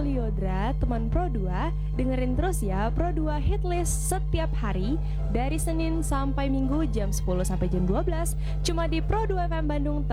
Liodra, teman Pro 2. Dengerin terus ya Pro 2 Hitlist setiap hari dari Senin sampai Minggu jam 10 sampai jam 12 cuma di Pro 2 FM Bandung.